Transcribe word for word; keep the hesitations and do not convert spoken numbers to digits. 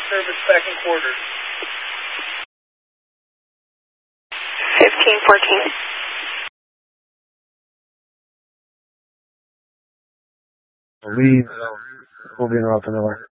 service back in quarters. fifteen fourteen. Lead. We'll be in Route to Miller.